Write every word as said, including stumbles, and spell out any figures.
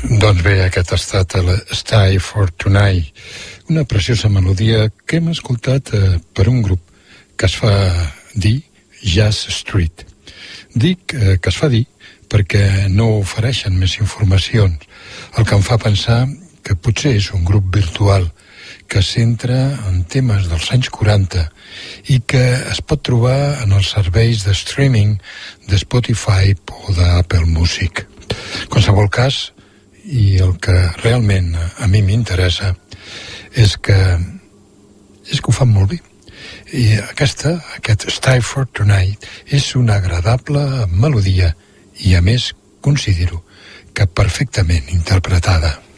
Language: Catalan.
Doncs bé, aquest ha estat el Stay for Tonight, una preciosa melodia que hem escoltat eh, per un grup que es fa dir Jazz Street. Dic eh, que es fa dir perquè no ofereixen més informacions, el que em fa pensar que potser és un grup virtual que es centra en temes dels anys quaranta i que es pot trobar en els serveis de streaming de Spotify o d'Apple Music. En qualsevol cas, i el que realment a mi m'interessa és que és que ho fan molt bé. I aquesta, aquest Stay for Tonight, és una agradable melodia i, a més, considero que perfectament interpretada.